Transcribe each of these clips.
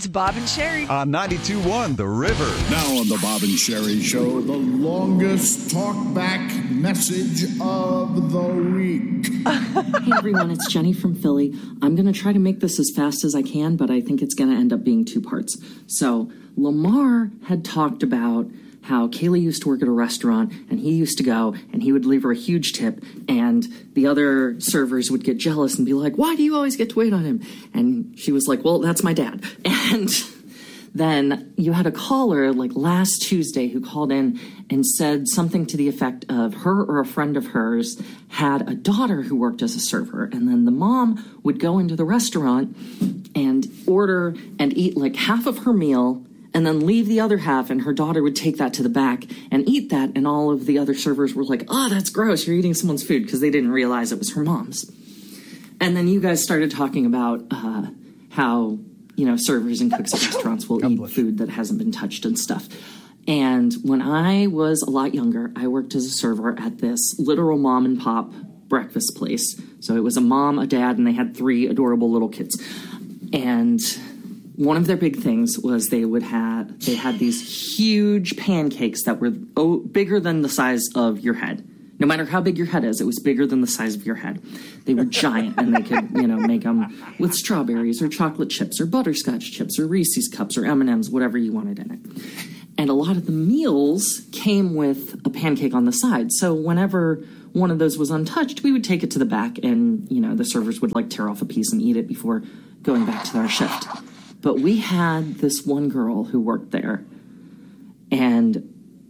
It's Bob and Sherry. On 92.1 The River. Now on the Bob and Sherry Show, the longest talkback message of the week. Hey everyone, it's Jenny from Philly. I'm going to try to make this as fast as I can, but I think it's going to end up being two parts. So Lamar had talked about how Kaylee used to work at a restaurant, and he used to go, and he would leave her a huge tip, and the other servers would get jealous and be like, why do you always get to wait on him? And she was like, well, that's my dad. And then you had a caller, like last Tuesday, who called in and said something to the effect of her or a friend of hers had a daughter who worked as a server, and then the mom would go into the restaurant and order and eat like half of her meal and then leave the other half, and her daughter would take that to the back and eat that, and all of the other servers were like, oh, that's gross, you're eating someone's food, because they didn't realize it was her mom's. And then you guys started talking about how, you know, servers and cooks at restaurants will eat food that hasn't been touched and stuff. And when I was a lot younger, I worked as a server at this literal mom and pop breakfast place. So it was a mom, a dad, and they had 3 adorable little kids. And one of their big things was they had these huge pancakes that were bigger than the size of your head. No matter how big your head is, it was bigger than the size of your head. They were giant, and they could, you know, make them with strawberries or chocolate chips or butterscotch chips or Reese's Cups or M&Ms, whatever you wanted in it. And a lot of the meals came with a pancake on the side. So whenever one of those was untouched, we would take it to the back, and, you know, the servers would like tear off a piece and eat it before going back to our shift. But we had this one girl who worked there, and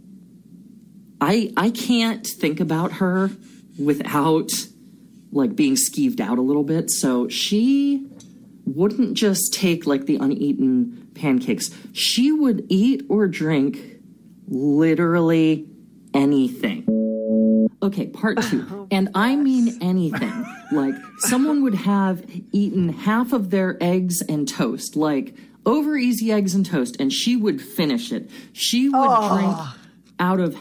I can't think about her without, like, being skeeved out a little bit. So she wouldn't just take, like, the uneaten pancakes. She would eat or drink literally anything. Okay, part 2. And I mean anything. Like, someone would have eaten half of their eggs and toast, like over easy eggs and toast, and she would finish it. She would drink out of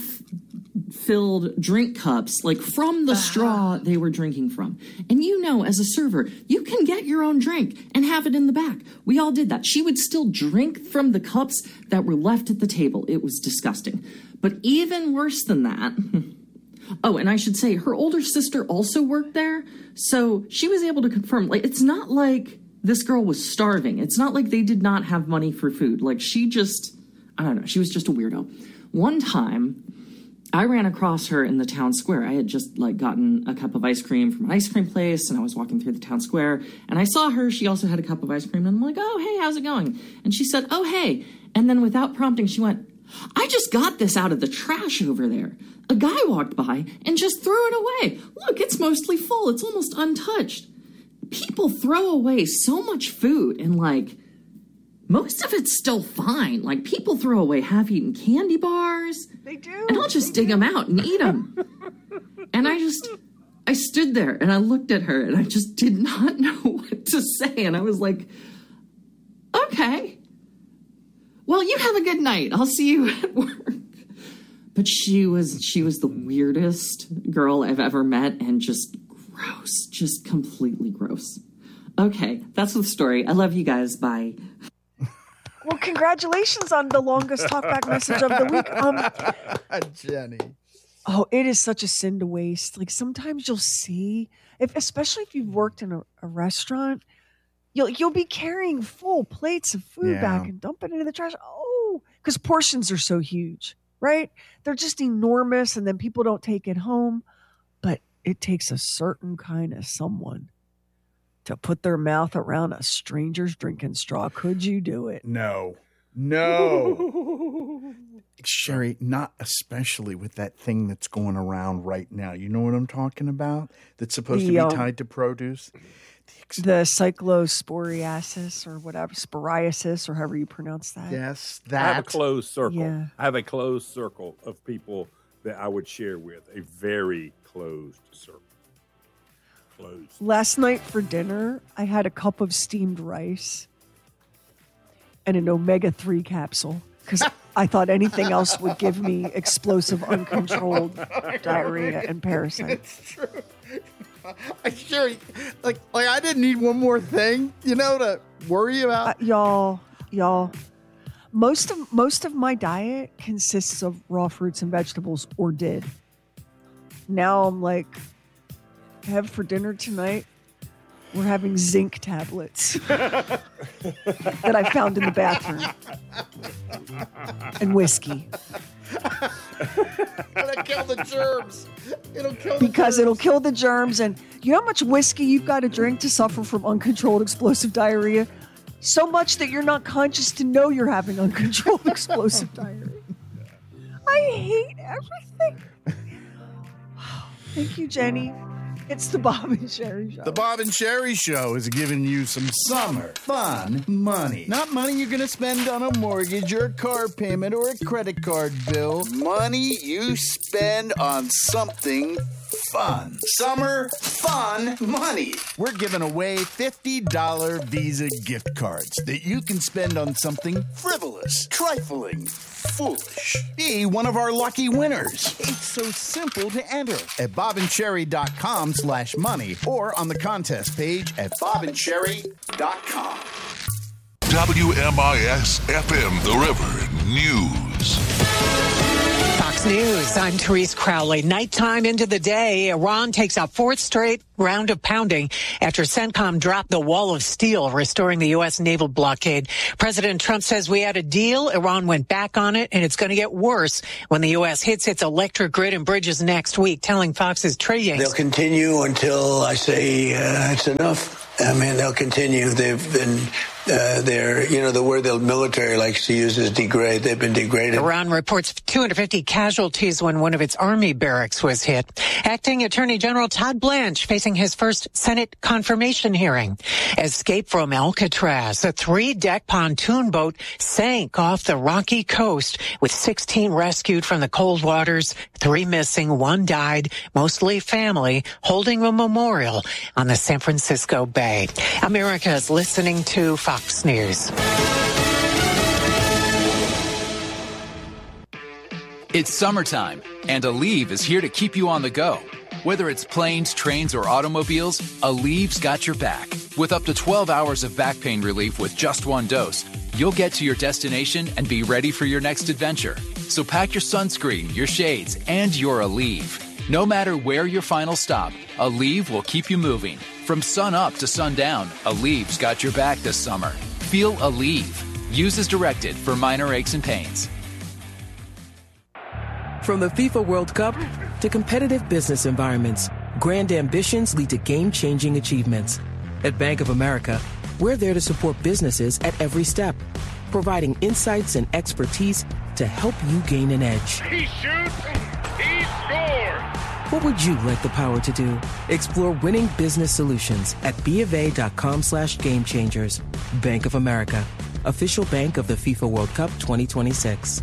half-filled drink cups, like from the straw they were drinking from. And you know, as a server, you can get your own drink and have it in the back. We all did that. She would still drink from the cups that were left at the table. It was disgusting. But even worse than that... Oh, and I should say, her older sister also worked there, so she was able to confirm, like, it's not like this girl was starving. It's not like they did not have money for food. Like, she just, I don't know, she was just a weirdo. One time, I ran across her in the town square. I had just, like, gotten a cup of ice cream from an ice cream place, and I was walking through the town square, and I saw her. She also had a cup of ice cream, and I'm like, oh, hey, how's it going? And she said, oh, hey. And then without prompting, she went, I just got this out of the trash over there. A guy walked by and just threw it away. Look, it's mostly full. It's almost untouched. People throw away so much food, and, like, most of it's still fine. Like, people throw away half-eaten candy bars. They do. And I'll just dig them out and eat them. And I stood there and I looked at her and I just did not know what to say. And I was like, okay. Well, you have a good night. I'll see you at work. But she was the weirdest girl I've ever met, and just gross, just completely gross. Okay, that's the story. I love you guys. Bye. Well, congratulations on the longest talkback message of the week. Jenny. Oh, it is such a sin to waste. Like, sometimes you'll see, especially if you've worked in a restaurant, you'll be carrying full plates of food back and dump it into the trash. Oh, because portions are so huge. Right? They're just enormous, and then people don't take it home. But it takes a certain kind of someone to put their mouth around a stranger's drinking straw. Could you do it? No. Sherry, not especially with that thing that's going around right now. You know what I'm talking about? That's supposed to be tied to produce? The cyclosporiasis or whatever, sporiasis or however you pronounce that. Yes, that. I have a closed circle. Yeah. I have a closed circle of people that I would share with. A very closed circle. Closed. Last night for dinner, I had a cup of steamed rice and an omega-3 capsule because I thought anything else would give me explosive, uncontrolled diarrhea and parasites. It's true. Sure, like I didn't need one more thing, to worry about. Y'all. Most of my diet consists of raw fruits and vegetables, or did. Now I'm like, have for dinner tonight, we're having zinc tablets that I found in the bathroom. And whiskey. It'll kill the germs. It'll kill the germs. And you know how much whiskey you've got to drink to suffer from uncontrolled explosive diarrhea? So much that you're not conscious to know you're having uncontrolled explosive diarrhea. I hate everything. Thank you, Jenny. It's the Bob and Sherry Show. The Bob and Sherry Show is giving you some summer fun money. Not money you're going to spend on a mortgage or a car payment or a credit card bill. Money you spend on something fun. Summer fun money. We're giving away $50 Visa gift cards that you can spend on something frivolous, trifling, foolish. Be one of our lucky winners. It's so simple to enter at bobandcherry.com/money or on the contest page at bobandcherry.com. WMIS FM The River News. Fox News, I'm Therese Crowley. Nighttime into the day, Iran takes a fourth straight round of pounding after CENTCOM dropped the wall of steel, restoring the U.S. naval blockade. President Trump says we had a deal. Iran went back on it, and it's going to get worse when the U.S. hits its electric grid and bridges next week, telling Fox's Trey Yanks. They'll continue until I say it's enough. I mean, they'll continue. They've been, the word the military likes to use is degrade. They've been degraded. Iran reports 250 casualties when one of its army barracks was hit. Acting Attorney General Todd Blanche facing his first Senate confirmation hearing. Escape from Alcatraz. A 3-deck pontoon boat sank off the rocky coast with 16 rescued from the cold waters, 3 missing, 1 died, mostly family, holding a memorial on the San Francisco Bay. America is listening to Fox News. It's summertime, and Aleve is here to keep you on the go. Whether it's planes, trains, or automobiles, Aleve's got your back. With up to 12 hours of back pain relief with just 1 dose, you'll get to your destination and be ready for your next adventure. So pack your sunscreen, your shades, and your Aleve. No matter where your final stop, Aleve will keep you moving. From sun up to sundown, Aleve's got your back this summer. Feel Aleve. Use as directed for minor aches and pains. From the FIFA World Cup to competitive business environments, grand ambitions lead to game-changing achievements. At Bank of America, we're there to support businesses at every step, providing insights and expertise to help you gain an edge. He shoots, he scores! What would you like the power to do? Explore winning business solutions at BofA.com/gamechangers. Bank of America, official bank of the FIFA World Cup 2026.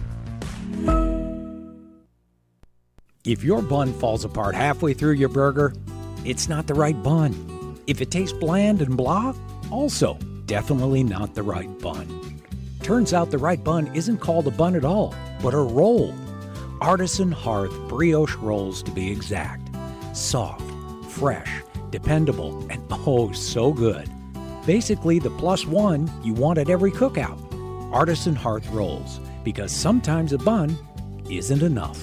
If your bun falls apart halfway through your burger, it's not the right bun. If it tastes bland and blah, also definitely not the right bun. Turns out the right bun isn't called a bun at all, but a roll. Artisan Hearth brioche rolls, to be exact. Soft, fresh, dependable, and oh so good. Basically the +1 you want at every cookout. Artisan Hearth rolls, because sometimes a bun isn't enough.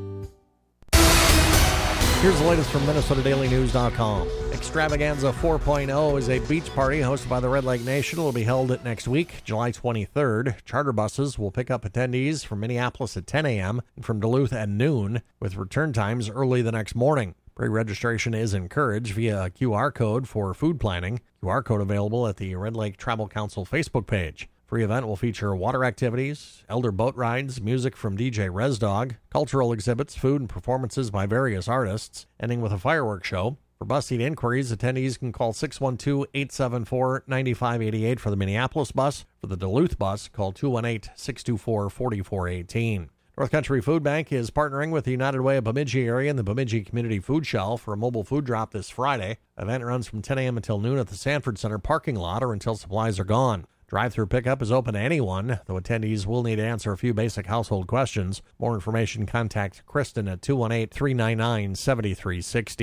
Here's the latest from MinnesotaDailyNews.com. Extravaganza 4.0 is a beach party hosted by the Red Leg Nation. It will be held next week, July 23rd. Charter buses will pick up attendees from Minneapolis at 10 a.m. and from Duluth at noon, with return times early the next morning. Pre-registration is encouraged via a QR code for food planning. QR code available at the Red Lake Tribal Council Facebook page. Free event will feature water activities, elder boat rides, music from DJ Rezdog, cultural exhibits, food and performances by various artists, ending with a fireworks show. For bus seat inquiries, attendees can call 612-874-9588 for the Minneapolis bus. For the Duluth bus, call 218-624-4418. North Country Food Bank is partnering with the United Way of Bemidji area and the Bemidji Community Food Shelf for a mobile food drop this Friday. The event runs from 10 a.m. until noon at the Sanford Center parking lot or until supplies are gone. Drive-through pickup is open to anyone, though attendees will need to answer a few basic household questions. More information, contact Kristen at 218-399-7360.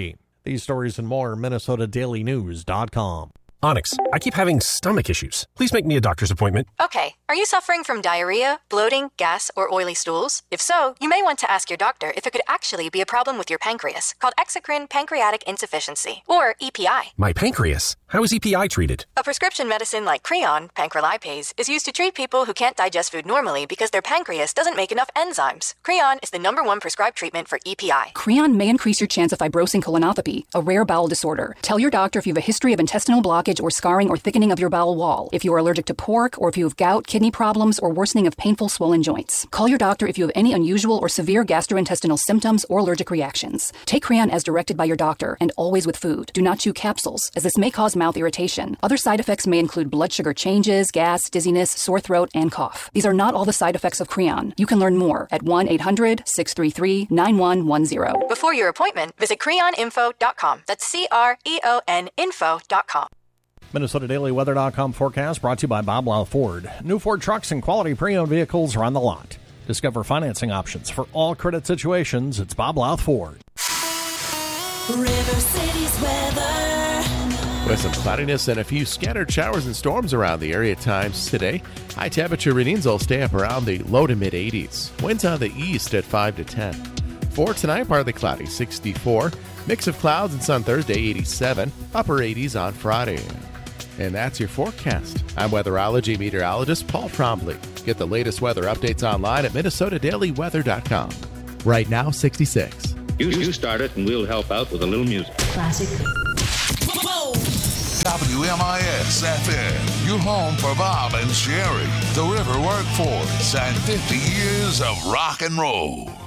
These stories and more, MinnesotaDailyNews.com. Onyx, I keep having stomach issues. Please make me a doctor's appointment. Okay, are you suffering from diarrhea, bloating, gas, or oily stools? If so, you may want to ask your doctor if it could actually be a problem with your pancreas, called exocrine pancreatic insufficiency, or EPI. My pancreas? How is EPI treated? A prescription medicine like Creon, pancrelipase, is used to treat people who can't digest food normally because their pancreas doesn't make enough enzymes. Creon is the #1 prescribed treatment for EPI. Creon may increase your chance of fibrosing colonopathy, a rare bowel disorder. Tell your doctor if you have a history of intestinal blockage or scarring or thickening of your bowel wall, if you are allergic to pork, or if you have gout, kidney problems, or worsening of painful swollen joints. Call your doctor if you have any unusual or severe gastrointestinal symptoms or allergic reactions. Take Creon as directed by your doctor and always with food. Do not chew capsules, as this may cause mouth irritation. Other side effects may include blood sugar changes, gas, dizziness, sore throat, and cough. These are not all the side effects of Creon. You can learn more at 1-800-633-9110. Before your appointment, visit creoninfo.com. That's CREON info.com. MinnesotaDailyWeather.com forecast brought to you by Bob Lau Ford. New Ford trucks and quality pre-owned vehicles are on the lot. Discover financing options for all credit situations. It's Bob Lau Ford. River City's weather. With some cloudiness and a few scattered showers and storms around the area at times today. High temperature readings will stay up around the low to mid 80s. Winds on the east at 5 to 10. For tonight, partly cloudy, 64. Mix of clouds and sun Thursday, 87. Upper 80s on Friday. And that's your forecast. I'm weatherology meteorologist Paul Trombley. Get the latest weather updates online at MinnesotaDailyWeather.com. Right now, 66. You start it and we'll help out with a little music. Classic. WMIS FM, your home for Bob and Sherry, the River Workforce, and 50 years of rock and roll.